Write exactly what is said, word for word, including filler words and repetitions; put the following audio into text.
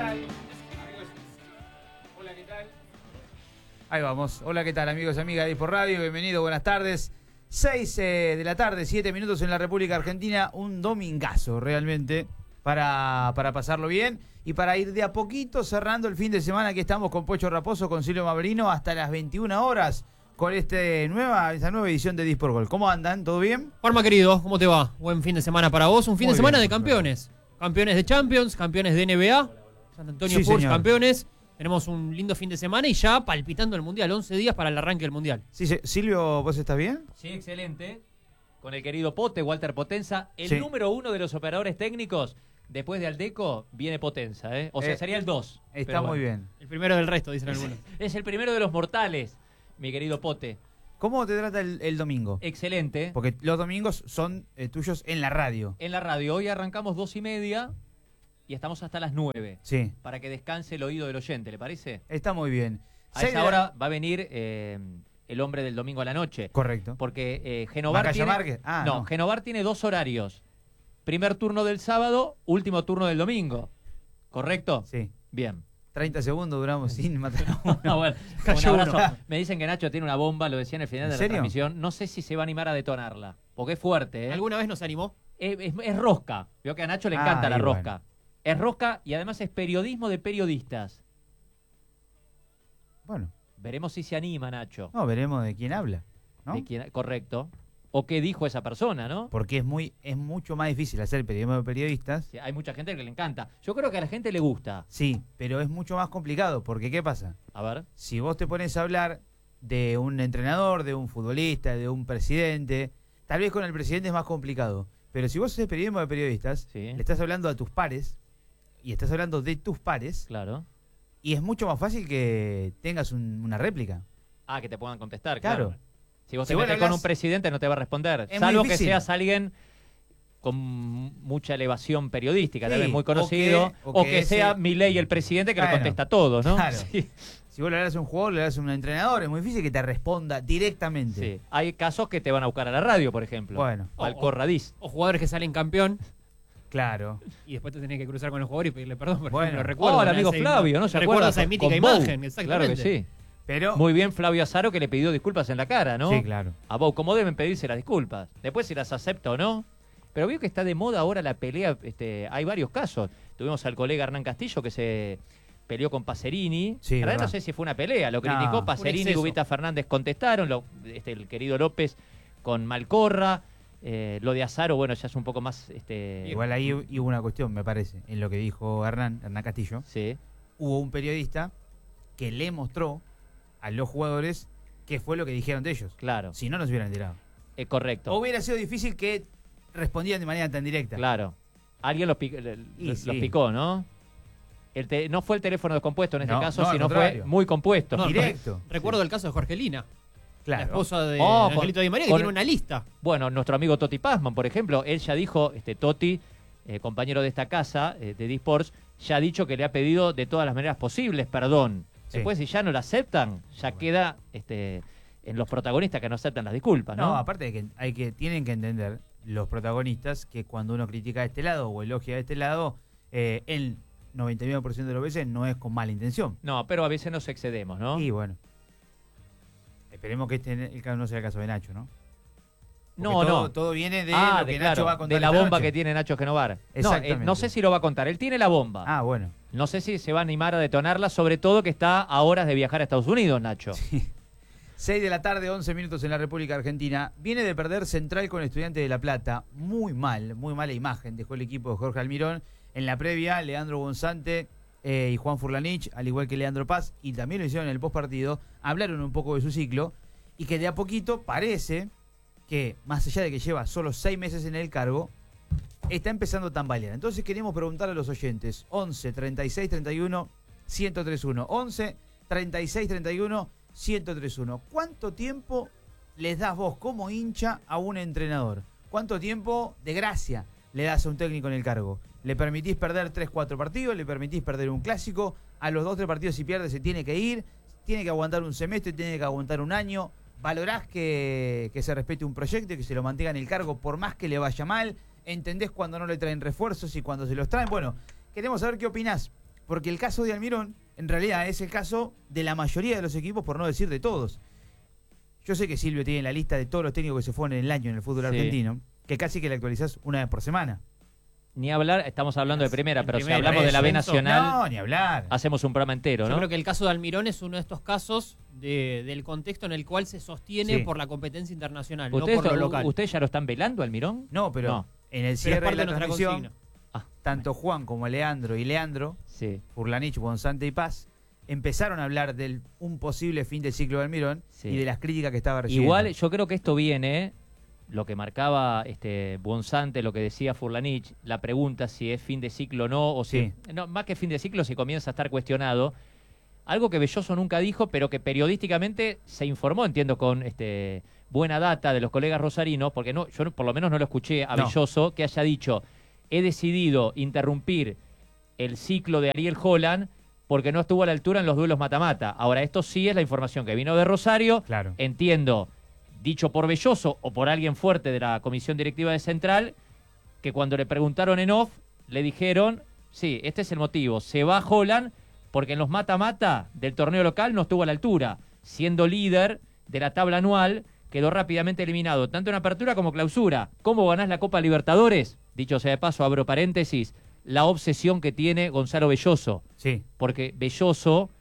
tal? Amigos, hola, ¿qué tal? Ahí vamos. Hola, ¿qué tal, amigos y amigas de Por Radio? Bienvenido, buenas tardes. seis eh, de la tarde, siete minutos en la República Argentina. Un domingazo, realmente, para, para pasarlo bien y para ir de a poquito cerrando el fin de semana. Aquí estamos con Pocho Raposo, con Silvio Maverino, hasta las veintiuna horas con este nueva, esta nueva edición de Dispor Gol. ¿Cómo andan? ¿Todo bien? Juanma, querido, ¿cómo te va? Buen fin de semana para vos. Un fin Muy de semana bien, de campeones. Campeones de Champions, campeones de N B A. Sant Antonio Sí, Spurs, señor. campeones. Tenemos un lindo fin de semana y ya palpitando el Mundial. once días para el arranque del Mundial. Sí, sí. Silvio, ¿vos estás bien? Sí, excelente. Con el querido Pote, Walter Potenza, el Sí. número uno de los operadores técnicos. Después de Aldeco viene Potenza, ¿eh? O sea, Eh, sería el dos. Está muy bien. El primero del resto, dicen algunos. Es el primero de los mortales, mi querido Pote. ¿Cómo te trata el, el domingo? Excelente. Porque los domingos son eh, tuyos en la radio. En la radio, hoy arrancamos dos y media y estamos hasta las nueve. Sí, Para que descanse el oído del oyente, ¿le parece? está muy bien. A Seis esa de la- hora va a venir eh, el hombre del domingo a la noche. Correcto. Porque eh, Genovar ¿Macaya tiene, Márquez? Ah, no, no. Genovar tiene dos horarios. Primer turno del sábado, último turno del domingo. ¿Correcto? Sí. Bien. treinta segundos duramos sin matar a uno. Ah, bueno, Cayó un abrazo. uno. Me dicen que Nacho tiene una bomba, lo decía en el final ¿En de la serio? transmisión. No sé si se va a animar a detonarla, porque es fuerte, ¿eh? ¿Alguna vez nos animó? Es, es- es rosca. Veo que a Nacho le encanta Ah, la y rosca. bueno. Es rosca y además es periodismo de periodistas. Bueno, Veremos si se anima, Nacho. no, veremos de quién habla, ¿no? De quién- correcto. O qué dijo esa persona, ¿no? Porque es muy es mucho más difícil hacer periodismo de periodistas. Sí, hay mucha gente que le encanta. Yo creo que a la gente le gusta. Sí, pero es mucho más complicado. Porque, ¿qué pasa? A ver. Si vos te pones a hablar de un entrenador, de un futbolista, de un presidente, tal vez con el presidente es más complicado. Pero si vos haces periodismo de periodistas, Sí. le estás hablando a tus pares y estás hablando de tus pares, Claro. y es mucho más fácil que tengas un- una réplica. Ah, que te puedan contestar, Claro. claro. Si vos Si te vos metés le con hablás- un presidente no te va a responder. Es muy Salvo que difícil. seas alguien con mucha elevación periodística, Sí, tal vez muy o conocido. que- O o que, que ese- sea Milei el presidente que Claro. le contesta a todos, ¿no? Claro. Sí. Si vos le hablas a un jugador, le hablas a un entrenador, es muy difícil que te responda directamente. Sí. Hay casos que te van a buscar a la radio, por ejemplo. Bueno. O al O- o- Corradiz. O jugadores que salen campeón Claro. y después te tenés que cruzar con el jugador y pedirle perdón. Por Bueno. ejemplo, recuerdo Oh, el una amigo esa- Flavio, ¿no? ¿Se recuerdo acuerda? esa mítica Con Bou. imagen, exactamente. Claro que sí. Pero. Muy bien Flavio Azaro que le pidió disculpas en la cara, ¿no? Sí, claro. A Bou, como deben pedirse las disculpas. Después si las acepta o no. Pero veo que está de moda ahora la pelea. Este, hay varios casos. Tuvimos al colega Hernán Castillo que se peleó con Pacerini. Sí, En realidad verdad. no sé si fue una pelea. Lo No. criticó Un Pacerini y exceso. Gubita Fernández contestaron. Lo- este, el querido López con Malcorra. Eh, lo de Azaro, bueno, ya es un poco más... Este, Igual ahí hubo una cuestión, me parece, en lo que dijo Hernán, Hernán Castillo. Sí. Hubo un periodista que le mostró a los jugadores qué fue lo que dijeron de ellos. Claro. Si no, nos hubieran enterado. Eh, correcto. O hubiera sido difícil que respondieran de manera tan directa. Claro. Alguien los, pic- le- Y los- sí. los picó, ¿no? El te- no fue el teléfono descompuesto en este No, caso, no, al sino fue contrario. muy compuesto. No, Directo. Recuerdo el caso de Jorgelina, Claro. la esposa de Oh, con- Angelito Di María, que con- tiene una lista. Bueno, nuestro amigo Toti Pazman, por ejemplo, él ya dijo, este Toti, eh, compañero de esta casa, eh, de D-Sports, ya ha dicho que le ha pedido de todas las maneras posibles perdón. Sí. Después, si ya no lo aceptan, ya queda este, en los protagonistas que no aceptan las disculpas, ¿no? No, aparte de que hay que tienen que entender los protagonistas que cuando uno critica de este lado o elogia de este lado, eh, el noventa y nueve por ciento de las veces no es con mala intención. No, pero a veces nos excedemos, ¿no? Y bueno, esperemos que este el caso no sea el caso de Nacho, ¿no? Porque No, todo, no. todo viene de ah, lo que de, Nacho claro, va a contar de la esta bomba noche. que tiene Nacho Genovar. No, eh, Exactamente. no sé si lo va a contar. Él tiene la bomba. Ah, bueno. No sé si se va a animar a detonarla, sobre todo que está a horas de viajar a Estados Unidos, Nacho. seis de la tarde, once minutos en la República Argentina. Viene de perder Central con Estudiantes de La Plata. Muy mal, muy mala imagen dejó el equipo de Jorge Almirón. En la previa, Leandro Bonzante eh, y Juan Furlanich, al igual que Leandro Paz, y también lo hicieron en el postpartido, hablaron un poco de su ciclo y que de a poquito parece que, más allá de que lleva solo seis meses en el cargo, está empezando a tambalear. Entonces queremos preguntar a los oyentes, once, treinta y seis, treinta y uno, ciento treinta y uno, once, treinta y seis, treinta y uno, ciento treinta y uno. ¿Cuánto tiempo les das vos como hincha a un entrenador? ¿Cuánto tiempo de gracia le das a un técnico en el cargo? ¿Le permitís perder tres, cuatro partidos? ¿Le permitís perder un clásico? A los dos, tres partidos si pierde se tiene que ir, tiene que aguantar un semestre, tiene que aguantar un año. ¿Valorás que, que se respete un proyecto y que se lo mantenga en el cargo por más que le vaya mal? ¿Entendés cuando no le traen refuerzos y cuando se los traen? Bueno, queremos saber qué opinás. Porque el caso de Almirón, en realidad, es el caso de la mayoría de los equipos, por no decir de todos. Yo sé que Silvio tiene la lista de todos los técnicos que se fueron en el año en el fútbol Sí. argentino, que casi que la actualizás una vez por semana. Ni hablar, estamos hablando de primera, En pero si primera, hablamos de la B eso. Nacional, No, ni hablar. hacemos un programa entero, Yo ¿no? creo que el caso de Almirón es uno de estos casos de- del contexto en el cual se sostiene Sí. por la competencia internacional, no ¿Ustedes, por lo local. ¿Ustedes ya lo están velando, Almirón? No, pero No. en el Pero es cierre de parte la de nuestra transmisión, consigna. Ah, tanto Juan como Leandro y Leandro, sí, Furlanich, Bonzante y Paz, empezaron a hablar del un posible fin de ciclo de Almirón Sí. y de las críticas que estaba recibiendo. Igual yo creo que esto viene, lo que marcaba este Bonzante, lo que decía Furlanich, la pregunta si es fin de ciclo o no, o si, Sí. no, más que fin de ciclo, si comienza a estar cuestionado. Algo que Belloso nunca dijo, pero que periodísticamente se informó, entiendo, con este buena data de los colegas rosarinos, porque no, yo por lo menos no lo escuché a No. Belloso que haya dicho, he decidido interrumpir el ciclo de Ariel Holland porque no estuvo a la altura en los duelos mata-mata. Ahora, esto sí es la información que vino de Rosario. Claro. Entiendo, dicho por Belloso o por alguien fuerte de la comisión directiva de Central, que cuando le preguntaron en off, le dijeron, sí, este es el motivo, se va Holland porque en los mata-mata del torneo local no estuvo a la altura, siendo líder de la tabla anual, quedó rápidamente eliminado, tanto en apertura como clausura. ¿Cómo ganás la Copa Libertadores? Dicho sea de paso, abro paréntesis, la obsesión que tiene Gonzalo Belloso, Sí. porque Belloso